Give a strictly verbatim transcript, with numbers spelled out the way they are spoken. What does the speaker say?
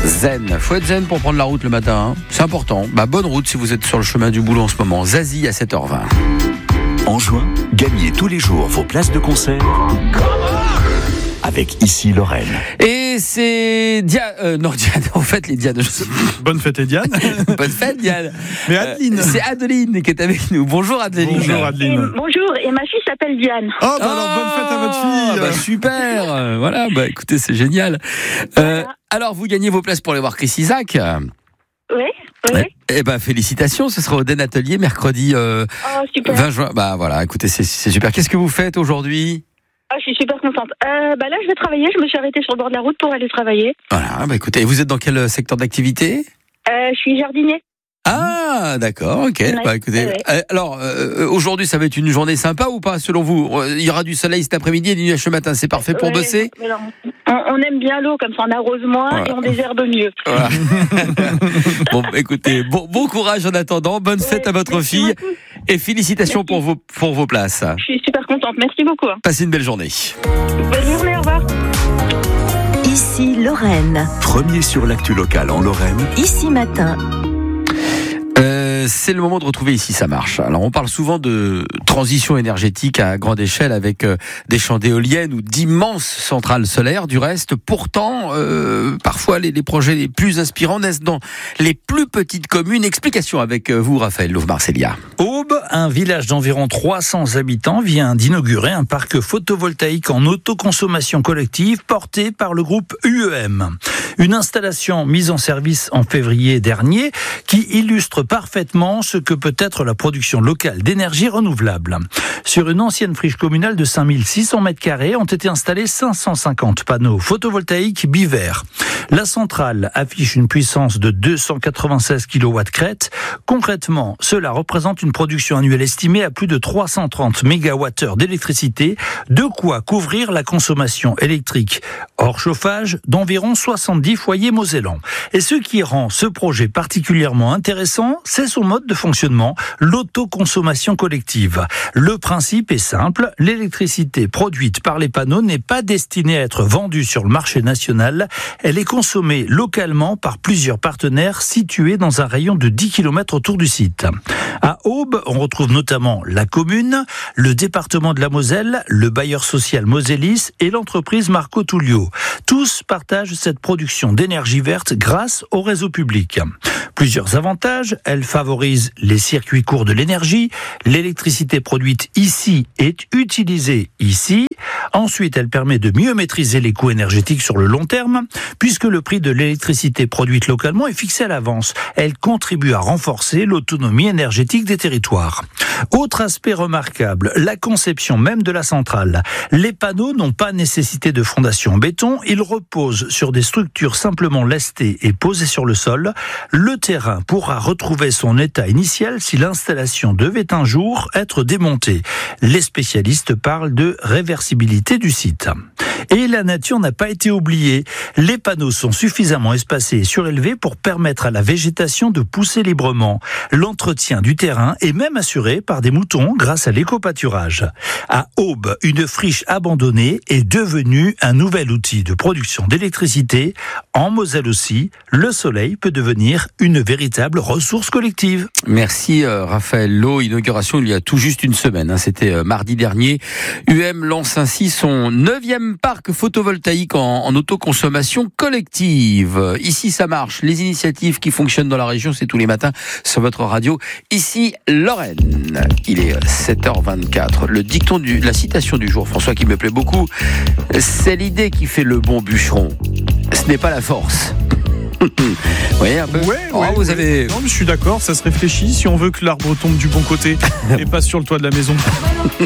Zen. Faut être zen pour prendre la route le matin. Hein. C'est important. Bah, bonne route si vous êtes sur le chemin du boulot en ce moment. Zazie à sept heures vingt. En juin, gagnez tous les jours vos places de concert avec Ici Lorraine. Et c'est Diane, euh, non Diane, en fait les Diane. Je... Bonne fête et Diane. Bonne fête Diane. Mais Adeline. Euh, c'est Adeline qui est avec nous. Bonjour Adeline. Bonjour Adeline. Et, bonjour, et ma fille s'appelle Diane. Oh, bah alors bonne fête à votre fille. Bah, super. Euh, voilà, bah écoutez, c'est génial. Euh, Voilà. alors vous gagnez vos places pour aller voir Chris Isaak. Oui, oui. Eh ben félicitations, ce sera au Den Atelier mercredi euh, Oh, super. vingt juin. Bah voilà, écoutez, c'est, c'est super. Qu'est-ce que vous faites aujourd'hui ? Ah, je suis super contente. Euh, bah là, je vais travailler. Je me suis arrêtée sur le bord de la route pour aller travailler. Voilà, bah écoutez, vous êtes dans quel secteur d'activité ? Euh, je suis jardinier. Ah, d'accord, ok. Ouais, Bah écoutez, ouais, euh, alors euh, aujourd'hui, ça va être une journée sympa ou pas, selon vous ? Il y aura du soleil cet après-midi et du nuage ce matin. C'est parfait pour Ouais, bosser ? mais non, on, on aime bien l'eau, comme ça on arrose moins Voilà. et on désherbe mieux. Voilà. Bon, écoutez, bon, bon courage en attendant. Bonne fête Ouais, à votre merci fille beaucoup. et félicitations Merci. pour vos pour vos places. Je suis super contente. Merci beaucoup. Passez une belle journée. Bonne journée, au revoir. Ici Lorraine. Premier sur l'actu locale en Lorraine, Ici Matin. Euh, c'est le moment de retrouver Ici ça marche. Alors on parle souvent de transition énergétique à grande échelle avec euh, des champs d'éoliennes ou d'immenses centrales solaires. Du reste, pourtant, euh, parfois les, les projets les plus inspirants naissent dans les plus petites communes. Explication avec euh, vous, Raphaël Louve-Marcélia. Aube, un village d'environ trois cents habitants, vient d'inaugurer un parc photovoltaïque en autoconsommation collective porté par le groupe U E M. Une installation mise en service en février dernier qui illustre parfaitement ce que peut être la production locale d'énergie renouvelable. Sur une ancienne friche communale de cinq mille six cents mètres carrés ont été installés cinq cent cinquante panneaux photovoltaïques bivers. La centrale affiche une puissance de deux cent quatre-vingt-seize kilowatts crête. Concrètement, cela représente une production annuelle estimée à plus de trois cent trente mégawattheures d'électricité, de quoi couvrir la consommation électrique hors chauffage d'environ soixante-dix foyers mosellans. Et ce qui rend ce projet particulièrement intéressant, c'est son mode de fonctionnement, l'autoconsommation collective. Le principe est simple, l'électricité produite par les panneaux n'est pas destinée à être vendue sur le marché national, elle est consommée localement par plusieurs partenaires situés dans un rayon de dix kilomètres autour du site. À Aube, on retrouve notamment la commune, le département de la Moselle, le bailleur social Mosellis et l'entreprise Marco Tullio. Tous partagent cette production d'énergie verte grâce au réseau public. Plusieurs avantages, elle favorise les circuits courts de l'énergie, l'électricité produite ici est utilisée ici. Ensuite, elle permet de mieux maîtriser les coûts énergétiques sur le long terme, puisque le prix de l'électricité produite localement est fixé à l'avance. Elle contribue à renforcer l'autonomie énergétique des territoires. Autre aspect remarquable, la conception même de la centrale. Les panneaux n'ont pas nécessité de fondation en béton, ils reposent sur des structures simplement lestées et posées sur le sol. Le terrain pourra retrouver son état initial si l'installation devait un jour être démontée. Les spécialistes parlent de réversibilité du site. Et la nature n'a pas été oubliée. Les panneaux sont suffisamment espacés et surélevés pour permettre à la végétation de pousser librement. L'entretien du terrain est même assuré par des moutons grâce à l'éco-pâturage. À Aube, une friche abandonnée est devenue un nouvel outil de production d'électricité. En Moselle aussi, le soleil peut devenir une véritable ressource collective. Merci euh, Raphaël Lowe. Inauguration il y a tout juste une semaine, hein. C'était euh, mardi dernier. U M lance ainsi son neuvième parc photovoltaïque en, en autoconsommation collective. Ici ça marche. Les initiatives qui fonctionnent dans la région, c'est tous les matins sur votre radio. Ici Lorraine. Il est sept heures vingt-quatre. Le dicton du, la citation du jour, François, qui me plaît beaucoup. C'est l'idée qui fait le bon bûcheron. Ce n'est pas la force. Oui, un peu. Ouais, Oh, ouais, vous ouais. avez. Non, mais je suis d'accord, ça se réfléchit si on veut que l'arbre tombe du bon côté et pas sur le toit de la maison.